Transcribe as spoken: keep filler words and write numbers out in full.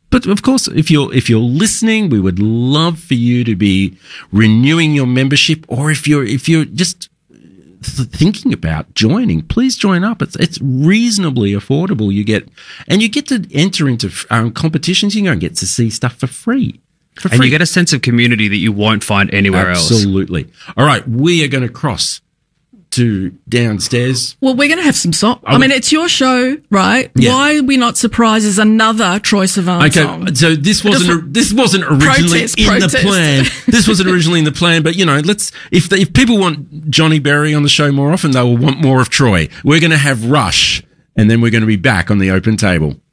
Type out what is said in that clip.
But of course, if you're if you're listening, we would love for you to be renewing your membership, or if you're if you're just th- thinking about joining, please join up. It's it's reasonably affordable. You get and you get to enter into um, competitions. You go and get to see stuff for free. For and free. you get a sense of community that you won't find anywhere Absolutely. else. Absolutely. All right, we are going to cross to downstairs. Well, we're going to have some song. I mean, it's your show, right? Yeah. Why are we not surprised is another Troye Sivan Okay, song? so this wasn't this wasn't originally Protest, in protest. the plan. This wasn't originally in the plan, but you know, let's if the, if people want Johnny Berry on the show more often, they will want more of Troye. We're going to have Rush, and then we're going to be back on the open table.